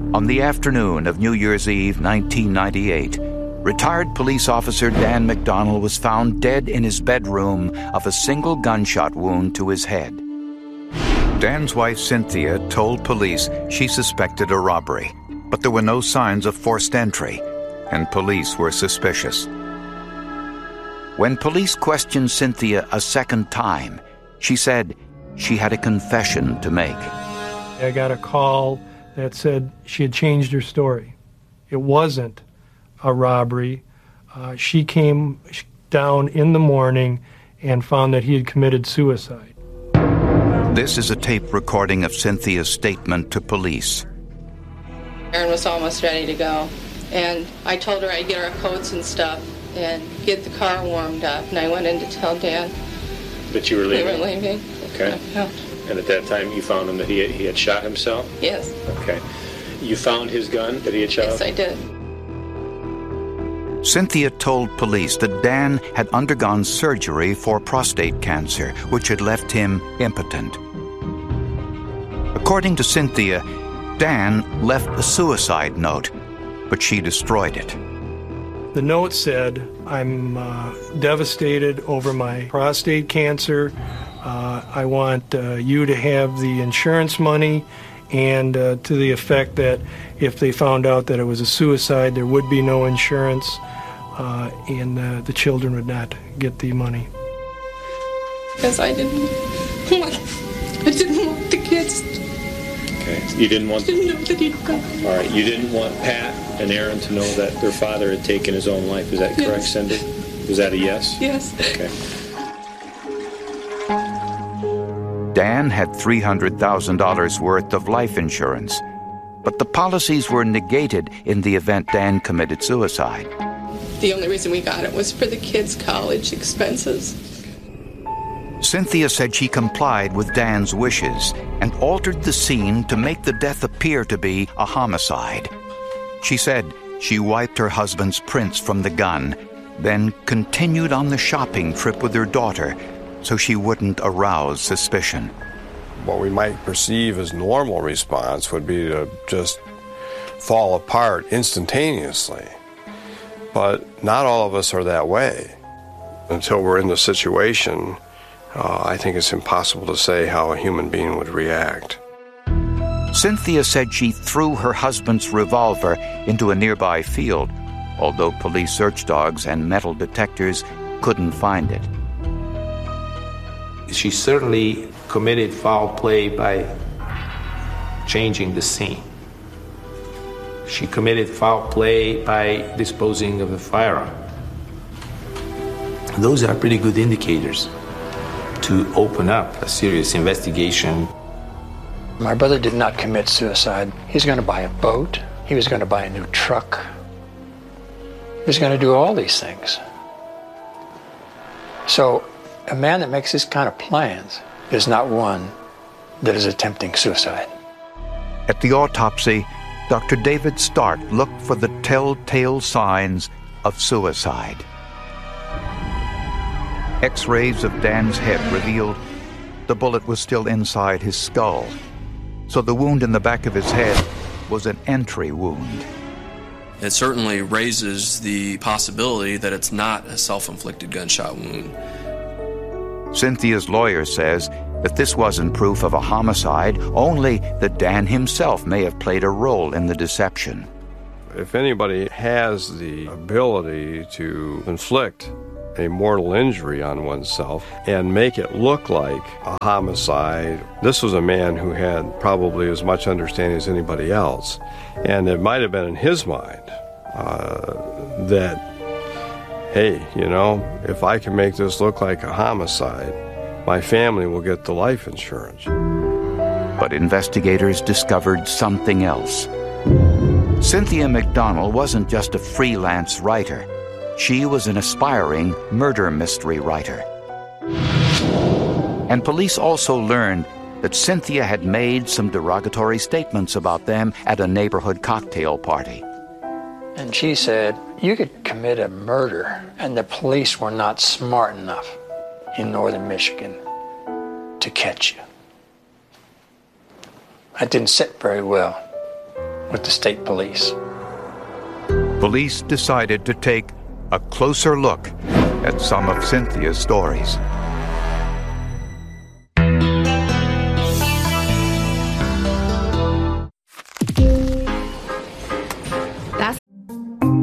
On the afternoon of New Year's Eve, 1998, retired police officer Dan McDonnell was found dead in his bedroom of a single gunshot wound to his head. Dan's wife, Cynthia, told police she suspected a robbery, but there were no signs of forced entry, and police were suspicious. When police questioned Cynthia a second time, she said she had a confession to make. I got a call that said she had changed her story. It wasn't a robbery. She came down in the morning and found that he had committed suicide. This is a tape recording of Cynthia's statement to police. Erin was almost ready to go, and I told her I'd get our coats and stuff and get the car warmed up, and I went in to tell Dan that you were leaving. We were leaving. Okay. Yeah. And at that time you found him that he had shot himself? Yes. Okay. You found his gun that he had shot? Yes, I did. Cynthia told police that Dan had undergone surgery for prostate cancer, which had left him impotent. According to Cynthia, Dan left a suicide note, but she destroyed it. The note said, I'm devastated over my prostate cancer. I want you to have the insurance money, and to the effect that if they found out that it was a suicide, there would be no insurance, and the children would not get the money. Because I didn't want the kids. Okay. You didn't want... I didn't know that he'd gone. All right. You didn't want Pat and Erin to know that their father had taken his own life. Is that correct, Yes. Cindy? Was that a yes? Yes. Okay. Dan had $300,000 worth of life insurance, but the policies were negated in the event Dan committed suicide. The only reason we got it was for the kids' college expenses. Cynthia said she complied with Dan's wishes and altered the scene to make the death appear to be a homicide. She said she wiped her husband's prints from the gun, then continued on the shopping trip with her daughter so she wouldn't arouse suspicion. What we might perceive as normal response would be to just fall apart instantaneously. But not all of us are that way. Until we're in the situation, I think it's impossible to say how a human being would react. Cynthia said she threw her husband's revolver into a nearby field, although police search dogs and metal detectors couldn't find it. She certainly committed foul play by changing the scene. She committed foul play by disposing of the firearm. Those are pretty good indicators to open up a serious investigation. My brother did not commit suicide. He's going to buy a boat. He was going to buy a new truck. He was going to do all these things. So a man that makes this kind of plans is not one that is attempting suicide. At the autopsy, Dr. David Stark looked for the telltale signs of suicide. X-rays of Dan's head revealed the bullet was still inside his skull, so the wound in the back of his head was an entry wound. It certainly raises the possibility that it's not a self-inflicted gunshot wound. Cynthia's lawyer says that this wasn't proof of a homicide, only that Dan himself may have played a role in the deception. If anybody has the ability to inflict a mortal injury on oneself and make it look like a homicide, this was a man who had probably as much understanding as anybody else. And it might have been in his mind that, hey, you know, if I can make this look like a homicide, my family will get the life insurance. But investigators discovered something else. Cynthia McDonnell wasn't just a freelance writer. She was an aspiring murder mystery writer. And police also learned that Cynthia had made some derogatory statements about them at a neighborhood cocktail party. And she said, you could commit a murder, and the police were not smart enough in northern Michigan to catch you. That didn't sit very well with the state police. Police decided to take a closer look at some of Cynthia's stories.